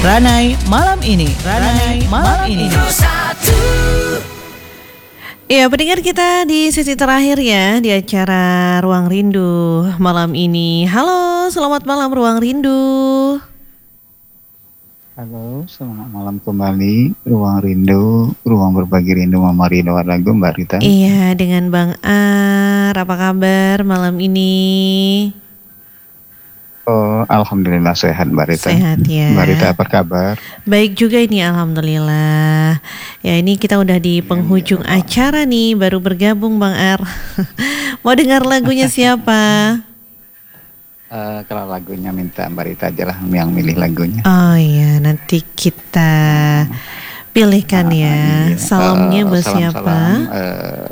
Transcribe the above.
Ranai malam ini. Ya, pendengar kita di sesi terakhir ya di acara Ruang Rindu malam ini. Halo, selamat malam Ruang Rindu. Halo, selamat malam kembali. Ruang Rindu, ruang berbagi rindu Mama Rindu Lagu, Mbak Rita. Iya, dengan Bang Ar. Apa kabar malam ini? Oh, alhamdulillah sehat Mbak Rita. Sehat ya. Mbak Rita apa kabar? Baik juga ini alhamdulillah. Ya, ini kita udah di penghujung acara nih, baru bergabung Bang Ar. Mau dengar lagunya siapa? Kalau lagunya minta Mbak Rita aja lah yang milih lagunya. Oh iya, nanti kita pilihkan ya. Iya. Salamnya buat siapa?